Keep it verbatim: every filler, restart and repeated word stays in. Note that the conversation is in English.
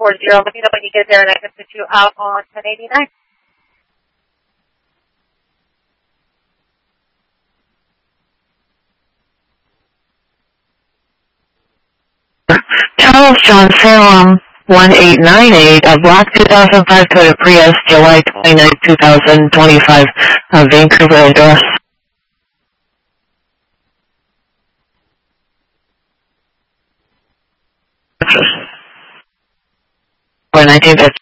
four zero. Let me know when you get there, and I can put you out on ten eighty-nine. Charles John Salem, one eight nine eight, a black two thousand five Toyota Prius, July twenty-ninth, two thousand twenty-five, uh, Vancouver address. For nineteen fifty.